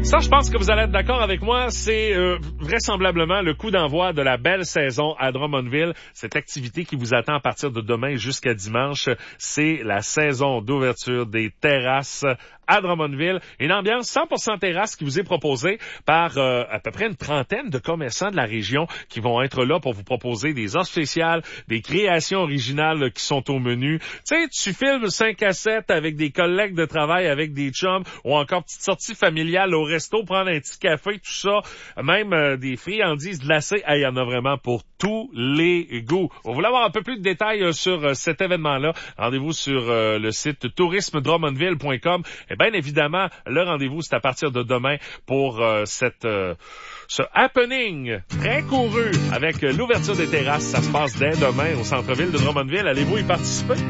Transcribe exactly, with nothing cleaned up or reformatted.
Ça, je pense que vous allez être d'accord avec moi, c'est euh, vraisemblablement le coup d'envoi de la belle saison à Drummondville. Cette activité qui vous attend à partir de demain jusqu'à dimanche, c'est la saison d'ouverture des terrasses à Drummondville. Une ambiance cent pour cent terrasse qui vous est proposée par euh, à peu près une trentaine de commerçants de la région qui vont être là pour vous proposer des offres spéciales, des créations originales qui sont au menu. Tu sais, tu filmes cinq à sept avec des collègues de travail, avec des chums, ou encore petite sortie familiale au resto, prendre un petit café, tout ça. Même euh, des friandises glacées. Il y en a vraiment pour tous les goûts. Vous voulez avoir un peu plus de détails euh, sur euh, cet événement-là, rendez-vous sur euh, le site tourisme drummondville point com. Et bien évidemment, le rendez-vous, c'est à partir de demain pour euh, cette euh, ce happening très couru avec euh, l'ouverture des terrasses. Ça se passe dès demain au centre-ville de Drummondville. Allez-vous y participer?